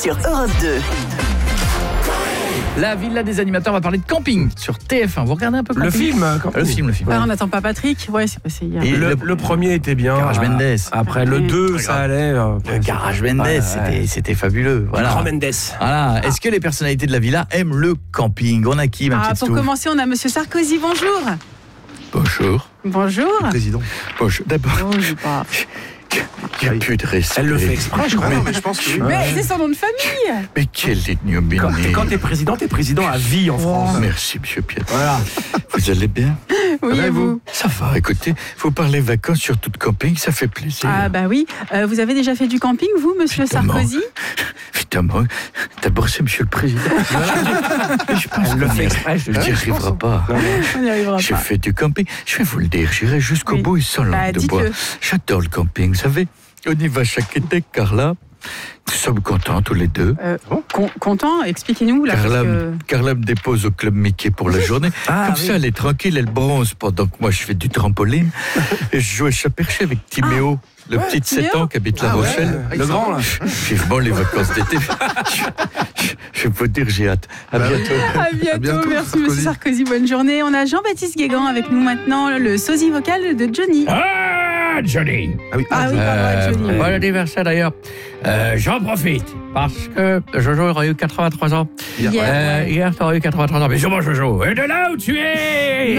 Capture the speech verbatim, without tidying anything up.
sur Europe deux. La Villa des animateurs, on va parler de camping sur T F un. Vous regardez un peu camping ? Le film, Le film, le film. Ah, on n'attend pas Patrick. Ouais, c'est passé hier. Et Le, le- le premier était bien. Garage Ah, Mendes. Après le deux, ça allait. euh, Le Garage Mendes, Ouais, ouais. c'était, c'était fabuleux. Voilà. Grand Mendes. Voilà. Est-ce que les personnalités de la villa aiment le camping ? On a qui, ma Ah, petite pour Stouff ? commencer, on a Monsieur Sarkozy. Bonjour. Bonjour. Bonjour. Président. Bonjour. D'abord, Oh, je sais pas. il n'y a plus de respect. Elle le fait exprès, je crois. Non, mais je pense que oui. Mais c'est son nom de famille. Mais quelle ignominie. Quand, quand t'es président, t'es président à vie en France. Merci, monsieur Piet. Voilà. Vous allez bien ? Oui, et vous ? Ça va, écoutez, vous parlez vacances sur tout camping, ça fait plaisir. Ah bah oui. Euh, vous avez déjà fait du camping, vous, Monsieur Évidemment. Sarkozy ? Évidemment, d'abord c'est monsieur le président. Mais je pense Elle le qu'on fait y- exprès, je te j'y dis. arrivera pas. On n'y arrivera J'ai pas. fait du camping, je vais vous le dire, j'irai jusqu'au Oui. bout et sans langue Bah, de dites-le. bois. J'adore le camping, vous savez, on y va chaque été, Carla. Nous sommes contents tous les deux. Euh, con- content, expliquez-nous là. parce Carla, que- me- Carla me dépose au club Mickey pour la journée. Ah, Comme oui. ça, elle est tranquille, elle bronze pendant que moi je fais du trampoline. Et je joue à chat perché avec Timéo, le petit de sept Timéo. ans qui habite La Ah ouais, Rochelle. le grand, là. Vivement les vacances d'été. je, je peux vous dire, j'ai hâte. À Bah oui. bientôt. À bientôt, À bientôt, merci Sarkozy. Monsieur Sarkozy, bonne journée. On a Jean-Baptiste Guégan avec nous maintenant, le sosie vocal de Johnny. Ah, Johnny. Ah oui. Ah oui, pardon, Johnny. Bon anniversaire d'ailleurs. Euh, J'en profite parce que Jojo aurait eu quatre-vingt-trois ans. Hier, Euh, ouais. hier, tu aurais eu quatre-vingt-trois ans. Mais sûrement Jojo. Et de là où tu es